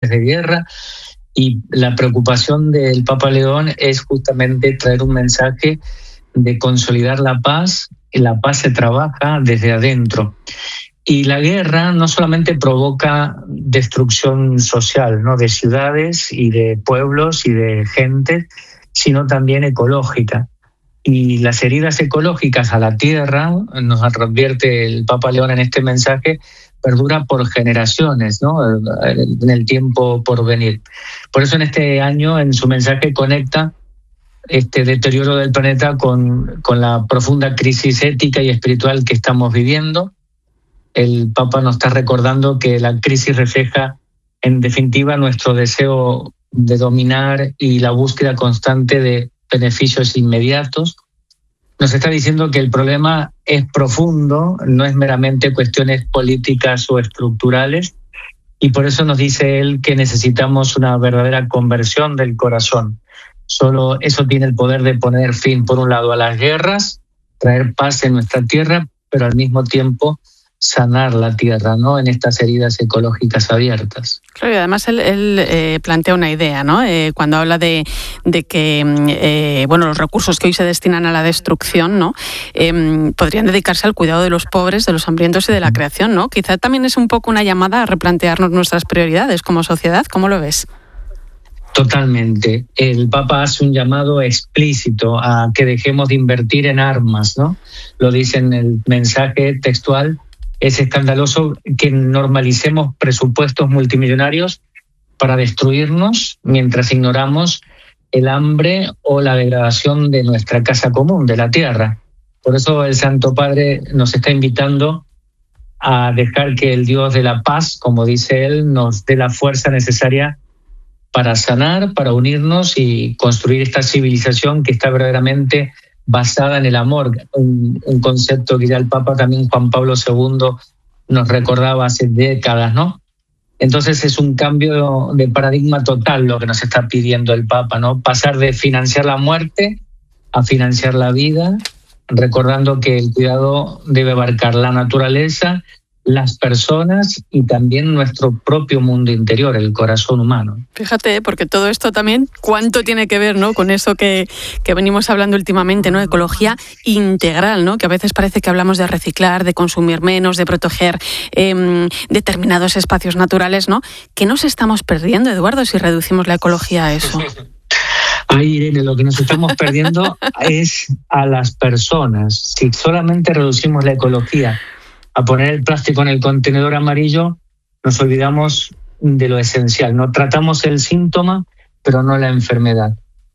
de guerra, y la preocupación del Papa León es justamente traer un mensaje de consolidar la paz. La paz se trabaja desde adentro. Y la guerra no solamente provoca destrucción social, ¿no?, de ciudades y de pueblos y de gente, sino también ecológica. Y las heridas ecológicas a la tierra, nos advierte el Papa León en este mensaje, perdura por generaciones, ¿no?, en el tiempo por venir. Por eso en este año, en su mensaje, conecta este deterioro del planeta con la profunda crisis ética y espiritual que estamos viviendo. El Papa nos está recordando que la crisis refleja, en definitiva, nuestro deseo de dominar y la búsqueda constante de beneficios inmediatos. Nos está diciendo que el problema es profundo, no es meramente cuestiones políticas o estructurales, y por eso nos dice él que necesitamos una verdadera conversión del corazón. Solo eso tiene el poder de poner fin, por un lado, a las guerras, traer paz en nuestra tierra, pero al mismo tiempo sanar la tierra, ¿no?, en estas heridas ecológicas abiertas. Claro, y además él plantea una idea, ¿no? Cuando habla de que los recursos que hoy se destinan a la destrucción, ¿no?, podrían dedicarse al cuidado de los pobres, de los hambrientos y de la creación, ¿no? Quizá también es un poco una llamada a replantearnos nuestras prioridades como sociedad. ¿Cómo lo ves? Totalmente. El Papa hace un llamado explícito a que dejemos de invertir en armas, ¿no? Lo dice en el mensaje textual. Es escandaloso que normalicemos presupuestos multimillonarios para destruirnos mientras ignoramos el hambre o la degradación de nuestra casa común, de la tierra. Por eso el Santo Padre nos está invitando a dejar que el Dios de la paz, como dice él, nos dé la fuerza necesaria para sanar, para unirnos y construir esta civilización que está verdaderamente basada en el amor, un concepto que ya el Papa también Juan Pablo II nos recordaba hace décadas, ¿no? Entonces es un cambio de paradigma total lo que nos está pidiendo el Papa, ¿no? Pasar de financiar la muerte a financiar la vida, recordando que el cuidado debe abarcar la naturaleza, las personas y también nuestro propio mundo interior, el corazón humano. Fíjate, porque todo esto también, ¿cuánto tiene que ver, ¿no?, con eso que venimos hablando últimamente, ¿no?, ecología integral, ¿no?, que a veces parece que hablamos de reciclar, de consumir menos, de proteger determinados espacios naturales, ¿no? ¿Qué nos estamos perdiendo, Eduardo, si reducimos la ecología a eso? Ay, Irene, lo que nos estamos perdiendo es a las personas. Si solamente reducimos la ecología a poner el plástico en el contenedor amarillo, nos olvidamos de lo esencial. No tratamos el síntoma, pero no la enfermedad.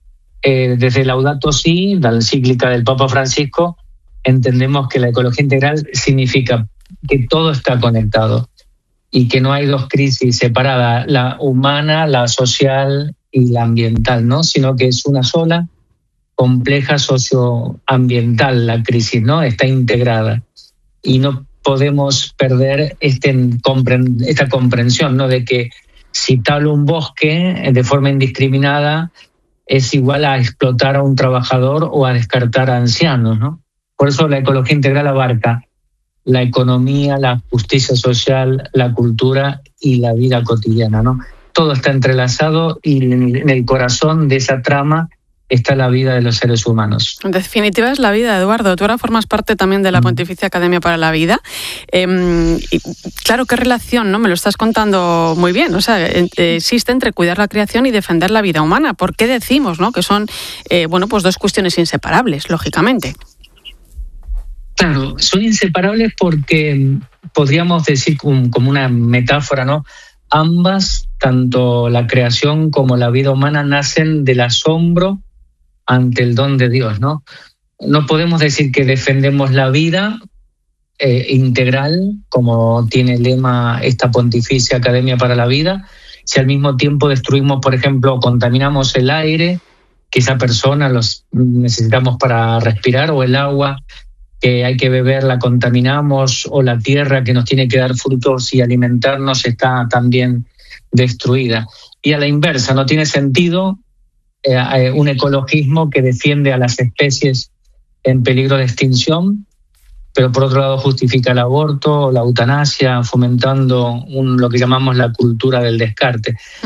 Desde Laudato Si, la encíclica del Papa Francisco, entendemos que la ecología integral significa que todo está conectado y que no hay dos crisis separadas, la humana, la social y la ambiental, ¿no?, sino que es una sola, compleja socioambiental la crisis, ¿no?, está integrada. Y no podemos perder esta comprensión, ¿no?, de que si talo un bosque de forma indiscriminada es igual a explotar a un trabajador o a descartar a ancianos, ¿no? Por eso la ecología integral abarca la economía, la justicia social, la cultura y la vida cotidiana, ¿no? Todo está entrelazado y en el corazón de esa trama está la vida de los seres humanos. En definitiva es la vida, Eduardo. Tú ahora formas parte también de la Pontificia Academia para la Vida. Y claro, qué relación, ¿no? Me lo estás contando muy bien. O sea, existe entre cuidar la creación y defender la vida humana. ¿Por qué decimos, ¿no?, que son pues dos cuestiones inseparables, lógicamente? Claro, son inseparables porque podríamos decir como una metáfora, ¿no? Ambas, tanto la creación como la vida humana, nacen del asombro ante el don de Dios, ¿no? No podemos decir que defendemos la vida integral, como tiene el lema esta Pontificia Academia para la Vida, si al mismo tiempo destruimos, por ejemplo, contaminamos el aire, que esa persona los necesitamos para respirar, o el agua que hay que beber la contaminamos, o la tierra que nos tiene que dar frutos y alimentarnos está también destruida. Y a la inversa, no tiene sentido un ecologismo que defiende a las especies en peligro de extinción pero por otro lado justifica el aborto, la eutanasia, fomentando lo que llamamos la cultura del descarte.